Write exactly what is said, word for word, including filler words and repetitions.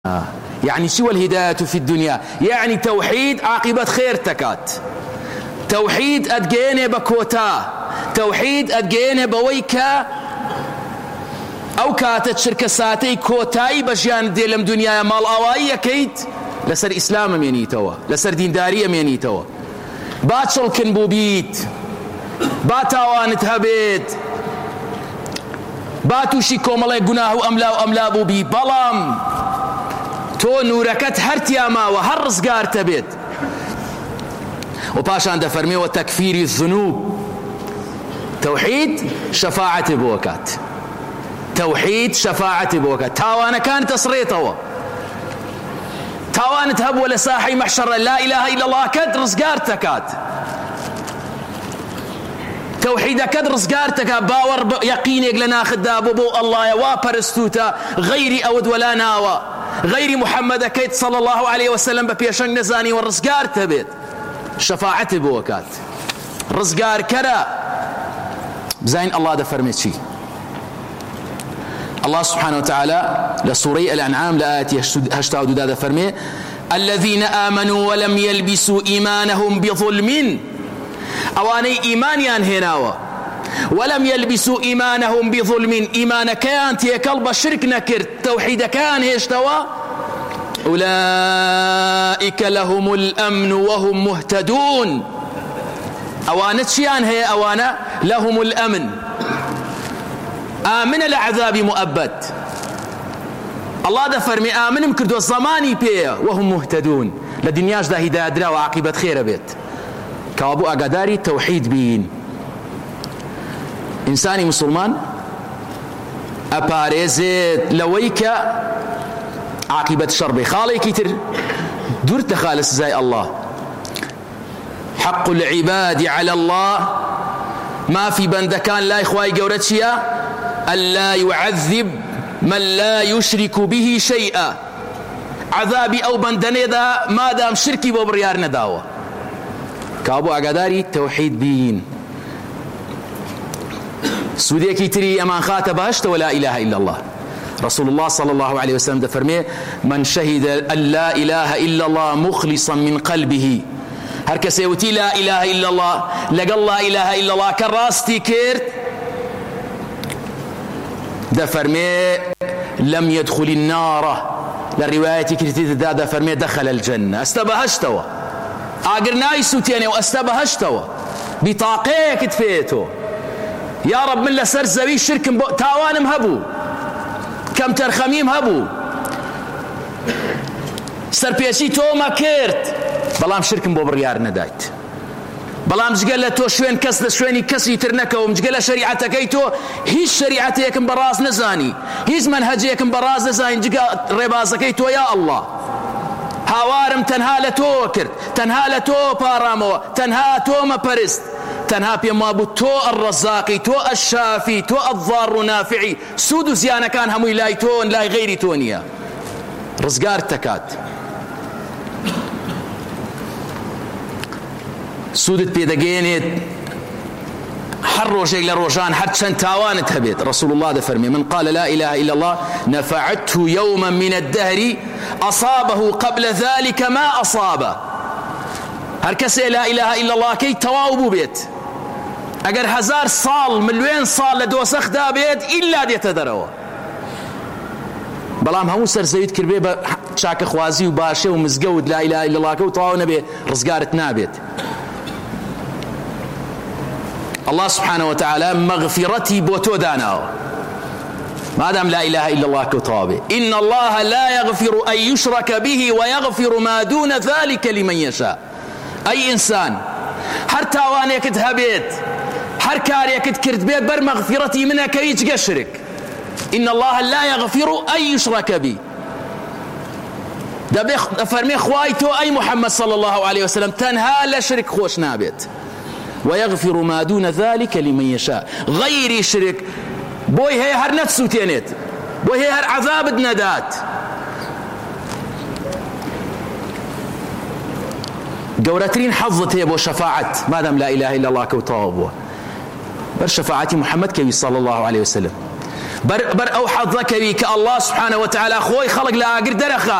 يعني سوى الهداية في الدنيا يعني توحيد عاقبة خير تكات، توحيد أدقيني بكوتا، توحيد أدقيني بويكا أو كاتت شركة ساتي كوتاي بجيان دي لم دنيا مال أوائية كيت لسر إسلام مينيتوا لسر دين دارية مينيتوا باتشل كنبوبيت باتاوان تهبيت باتوشي كومالي قناه أملا وأملا بوبي بلام تو نوركت هرتيا ما وهر رزقار تبيت وباشان دفرمي وتكفير الذنوب توحيد شفاعة بوكات، توحيد شفاعة بوكات. تاوانا كانت تصريطه تاوان تهب ولا ساحي محشر لا إله إلا الله كد رزقار تكات توحيد كد رزقار تكات باور يقينك لنا خداب بو الله يوا برستوتا غيري أود ولا ناوى غير محمد كيت صلى الله عليه وسلم ببيشن نزاني والرزقار تبيت شفاعة بوكات رزقار كرا زين الله ده فرميت شي الله سبحانه وتعالى لسورة الأنعام لآيات هشتا ودادا فرمي الذين آمنوا ولم يلبسوا إيمانهم بظلم أواني إيمانيان هناوا ولم يلبسوا إيمانهم بظلم إيمان كان تيكلب شرك نكر توحيد كان هشتوا أولئك لهم الأمن وهم مهتدون أوانت شيان هي أوانا لهم الأمن آمن العذاب مؤبد الله ده فرمي آمن مكردو الزماني بيه وهم مهتدون لدنياش ده هداية درا وعاقبة خير بيت كوابو أقداري توحيد بين إنساني مسلمان أباريزت لويك عاقبة الشر خالي كتر دورت خالص زي الله حق العباد على الله ما في بندكان لا إخوائي قورتشيا ألا يعذب من لا يشرك به شيئا عذابي أو بندني ذا ما دام شركي ببريار نداوة كابو أقداري توحيد بين سوديكي تري أمان خاتب هشت ولا إله إلا الله رسول الله صلى الله عليه وسلم ده فرمي من شهد أن لا إله إلا الله مخلصا من قلبه هركس يوتي لا إله إلا الله لقى لا إله إلا الله كراستي كيرت ده فرمي لم يدخل النار للرواية كرتي ده فرمي دخل الجنة استبهشتوا أقرناي سوتيني واستبهشتوا بطاقية كتفيته يا رب من لسر زوي شرك تاوان مهبو كم ترخميم هبو سربيشي تو ما كيرت بلام شرك بو بريار ندايت بلام جقال تو شوين كس شويني كسي ترنكو مجقال شريعتك تو هي شريعتك براس نزاني هي منهجك براس نزاني جقال ربازك تو يا الله هاوارم تنها لتوكر تنها لتو بارامو تنها تو ما برست تنها بيما بو تو الرزاقي تو الشافي تو الضار نافعي سود زيانا كان همو لاي تون لاي غيري تونيا رزقار تكات سودت بيدقينيت حر شيء لروجان حتى شن تاوانت هبيت رسول الله ده فرمي من قال لا إله إلا الله نفعته يوما من الدهر أصابه قبل ذلك ما أصابه هركسي لا إله إلا الله كي تواوبوا بيت أجر هزار صال ملوين صال لدوسخ دا بيت إلا دي تدروا بلام همو سر زيد كربي شاك خوازي وباشي ومزقود لا إله إلا الله كي وطواونا بي رزقارت نابيت الله سبحانه وتعالى مغفرتي بوتو داناو ما دام لا إله إلا الله كطابه إن الله لا يغفر أن يشرك به ويغفر ما دون ذلك لمن يشاء أي إنسان هر تاوانيك تهبيت هر كاريك تكرت بيت بر مغفرتي منها كيج قشرك إن الله لا يغفر أن يشرك به ده فرمي خوايتو أي محمد صلى الله عليه وسلم تنها لشرك خوش نابت ويغفر ما دون ذلك لمن يشاء غير شرك بوي هي هر نفسه تينيت بوي هي هر عذاب ندات قورترين حظت هي بو شفاعة ما دام لا إله إلا الله كوتابه بر شفاعة محمد كي صلى الله عليه وسلم بر بر او حظك بك الله سبحانه وتعالى خوي خلق لا قدر